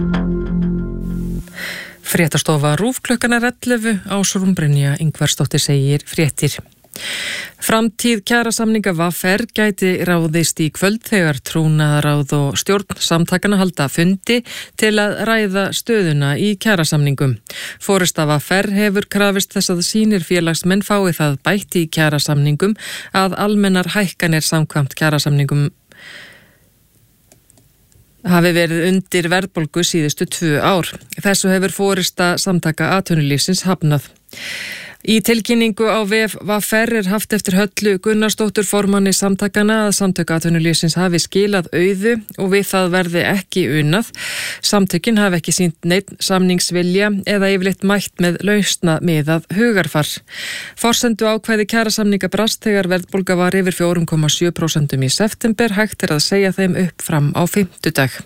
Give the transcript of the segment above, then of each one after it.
Fréttastofa RÚV klukkan 11 Ásrún Brynja Ingvarsdóttir segir fréttir. Framtíð kjarasamninga VR gæti ráðist í kvöld þegar trúnaðarráð og stjórn samtakana halda fundi til að ræða stöðuna í kjarasamningum. Forysta VR hefur krafist þess að sínir félagsmenn fái það bætt í kjarasamningum að almennar hækkanir samkvæmt kjarasamningum hafi verið undir verðbólgu síðustu 2 ár. Þessu hefur forysta samtaka atvinnulífsins hafnað. Í tilkynningu á vef VR haft eftir Höllu Gunnarsdóttur formanni samtakana að samtök atvinnulífsins hafi skilað auðu og við það verði ekki unað. Samtökin hafi ekki sýnt neinn samningsvilja eða yfirleitt mætt með lausna miðað hugarfar. Forsendu ákvæði kjarasamninga brast þegar verðbólga var yfir 4,7% í september, hægt að segja þeim upp fram á fimmtudag.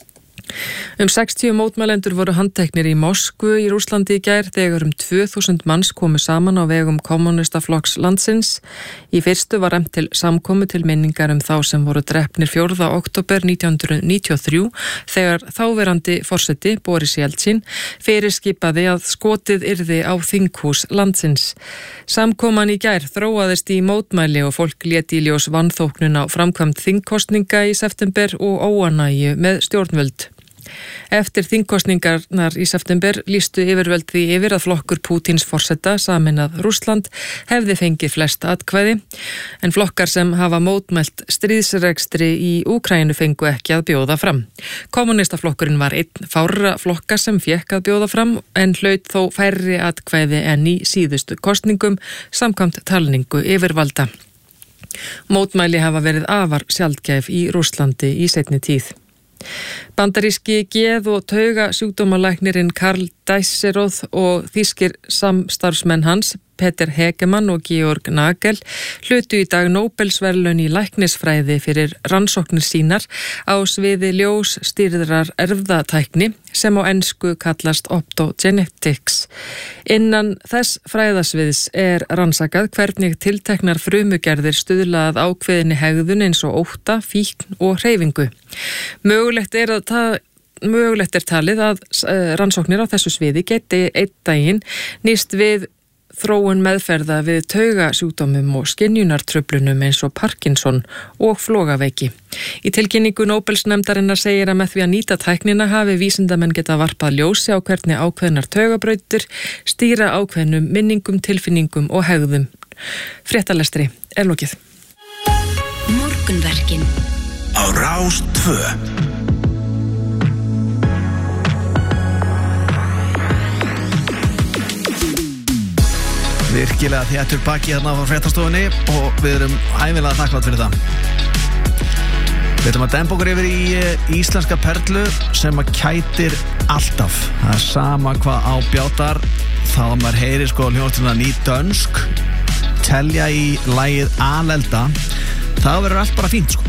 60 mótmælendur voru handteknir í Moskvu í Rússlandi í gær þegar 2000 manns komu saman á vegum kommunistaflokks landsins. Í fyrstu var efnt til samkomu til minningar þá sem voru drepnir 4. október 1993 þegar þáverandi forseti Boris Jeltsin fyrirskipaði að skotið yrði á þinghús landsins. Samkoman í gær þróaðist í mótmæli og fólk lét í ljós vanþóknun á framkvæmd þingkosninga í september og óánægju með stjórnvöld. Eftir þingkosningarnar í september lýstu yfirvöld því yfir að flokkur Pútins forseta sameinað Rússland hefði fengið flest atkvæði, en flokkar sem hafa mótmælt stríðsrekstri í Úkraínu fengu ekki að bjóða fram. Kommunistaflokkurinn var einn fárra flokka sem fékk að bjóða fram en hlaut þó færri atkvæði en í síðustu kosningum samkvæmt talningu yfirvalda. Mótmæli hafa verið afar sjaldgæf í Rússlandi í seinni tíð. Bandaríski geð- og taugasjúkdómalæknirinn Karl Deisseroth og þýskir samstarfsmenn hans Peter Hegemann og Georg Nagel hlutu í dag Nóbelsverðlaun í læknisfræði fyrir rannsóknir sínar á sviði ljósstýrðrar erfðatækni sem á ensku kallast optogenetics. Innan þess fræðasviðs rannsakað hvernig tilteknar frumugerðir stuðla að ákveðinni hegðun eins og ótta, fíkn og hreyfingu. Mögulegt er talið að rannsóknir á þessu sviði geti einn daginn nýst við þróun meðferða við taugasjúkdómum og skynjunartruflunum eins og Parkinson og flogaveiki. Í tilkynningu Nóbelsnefndarinnar segir að með því að nýta tæknina hafi vísindamenn geta varpað ljósi á hvernig ákveðnar taugabrautir stýra ákveðnum minningum, tilfinningum og hegðum. Fréttalestri lokið. Morgunverkin á Rás 2. Virkilega þéttur baki hérna á fréttastofunni og við erum hæfilega þakklátt fyrir það. Við ætlum að dempa okkur yfir í íslenska perlu sem að kætir alltaf. Það er sama hvað á bjátar, þá maður heyrir hljómsveitina Ný Dönsk telja í lagið Alelda. Það verður allt bara fínt